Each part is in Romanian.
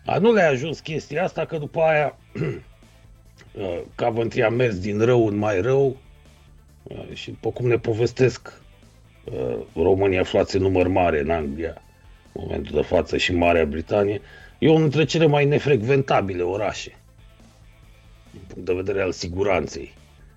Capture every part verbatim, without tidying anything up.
A, nu le-a ajuns chestia asta, că după aia Coventry a mers din rău în mai rău și după cum ne povestesc românii aflați în număr mare în Anglia, în momentul de față, și Marea Britanie, e unul dintre cele mai nefrecventabile orașe din punct de vedere al siguranței,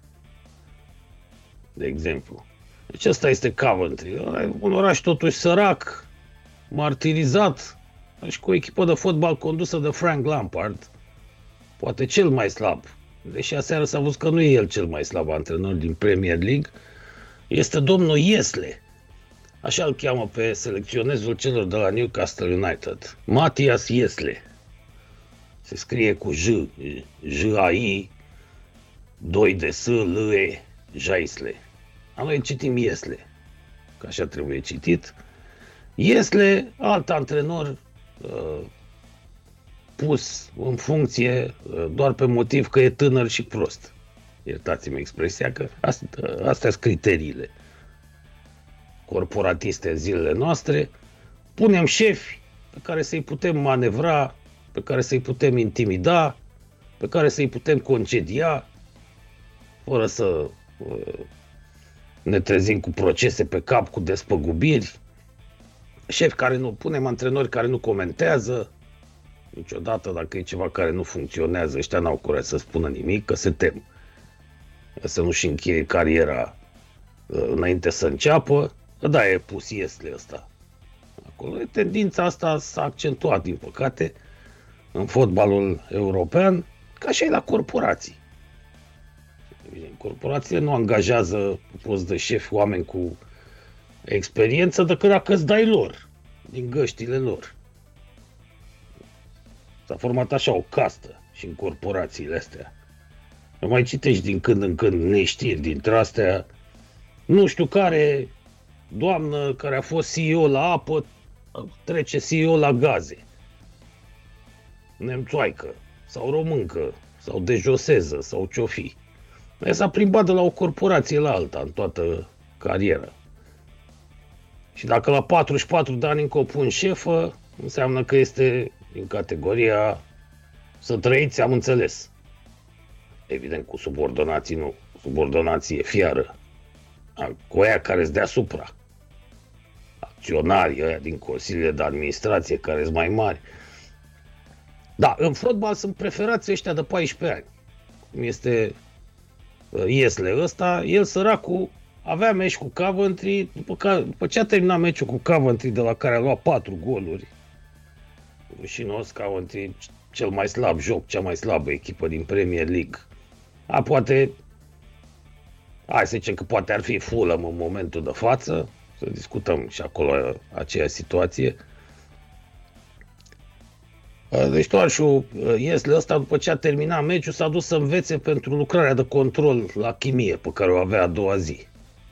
de exemplu. Deci ăsta este Coventry, un oraș totuși sărac, martirizat, și cu o echipă de fotbal condusă de Frank Lampard, poate cel mai slab, deși aseară s-a văzut că nu e el cel mai slab antrenor din Premier League, este domnul Iesle. Așa îl cheamă pe selecționezul celor de la Newcastle United. Matthias Iesle. Se scrie cu J, J-A-I, doi de S, L-E, Jaisle. A noi citim Iesle, că așa trebuie citit. Iesle, alt antrenor uh, pus în funcție uh, doar pe motiv că e tânăr și prost. Iertați-mi expresia, că astea, astea sunt criteriile corporatiste în zilele noastre. Punem șefi pe care să-i putem manevra, pe care să-i putem intimida, pe care să-i putem concedia, fără să uh, ne trezim cu procese pe cap, cu despăgubiri. Șefi care nu, punem antrenori care nu comentează niciodată dacă e ceva care nu funcționează. Ăștia n-au curaj să spună nimic, că se tem să nu-și încheie cariera uh, înainte să înceapă. Da, e pus Iesle ăsta acolo. Tendința asta s-a accentuat, din păcate, în fotbalul european, ca și la corporații. Corporațiile nu angajează post de șef oameni cu experiență decât dacă îți dai lor, din găștile lor. S-a format așa o castă și în corporațiile astea. Nu mai citești din când în când neștiri dintre astea. Nu știu care doamnă care a fost C E O la apă trece C E O la gaze. Nemțoaică, sau româncă, sau dejoseză, sau ce-o fi. S-a plimbat de la o corporație la alta în toată cariera. Și dacă la patruzeci și patru de ani încă o pun șefă, înseamnă că este în categoria să trăiți, am înțeles. Evident, cu subordonații nu. Subordonație fiară. Cu aia care-s deasupra. Acționarii ăia din consiliile de administrație care sunt mai mari. Da, în fotbal sunt preferați ăștia de paisprezece ani. Cum este Iesle ăsta. El, săracul, avea meci cu Coventry. După, că, după ce a terminat meciul cu Coventry, de la care a luat patru goluri, rușinos, Coventry, cel mai slab joc, cea mai slabă echipă din Premier League. A, poate, hai să zicem că poate ar fi Fulham în momentul de față, să discutăm și acolo aceea situație. Deci toarșul Iesle ăsta, după ce a terminat meciul, s-a dus să învețe pentru lucrarea de control la chimie pe care o avea a doua zi.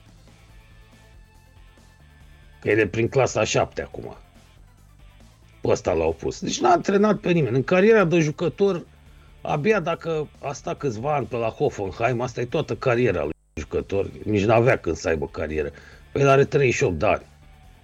Că el e prin clasa a șaptea acum. Pe ăsta l-au pus. Deci n-a antrenat pe nimeni. În cariera de jucător, abia dacă a stat câțiva ani pe la Hoffenheim, asta e toată cariera lui jucător. Nici n-avea când să aibă carieră. Păi el are treizeci și opt de ani.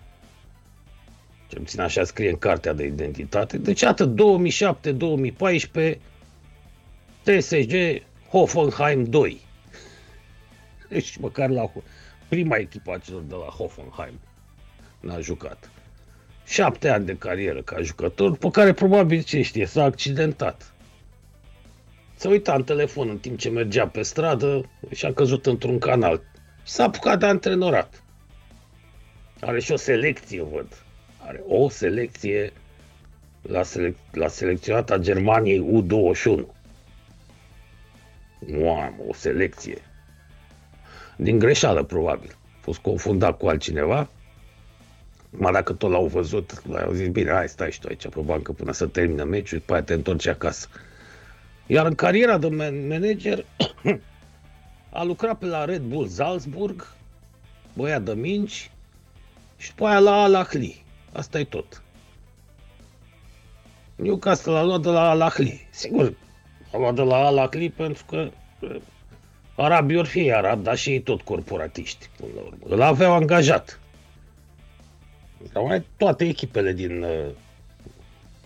Cel puțin așa scrie în cartea de identitate. Deci atât două mii șapte două mii paisprezece T S G Hoffenheim doi. Deci măcar la prima echipă a celor de la Hoffenheim n-a jucat. Șapte ani de carieră ca jucător, după care probabil, ce știe, s-a accidentat. S-a uitat în telefon în timp ce mergea pe stradă și a căzut într-un canal. S-a apucat de antrenorat. Are și o selecție, văd. Are o selecție la, selec- la selecționata Germaniei U douăzeci și unu. Nu am o selecție. Din greșeală, probabil. A fost confundat cu altcineva. Mă, dacă tot l-au văzut, au zis, bine, hai, stai și tu aici pe bancă până să termină meciul, după aia te întorci acasă. Iar în cariera de manager a lucrat pe la Red Bull Salzburg, băiat de minci, și după aia la Al Ahly. Asta e tot. Newcastle a luat de la Al Ahly. Sigur, a luat de la Al Ahly pentru că arabii ori fi arabi, dar și ei tot corporatiști, până la urmă. Îl aveau angajat. Toate echipele din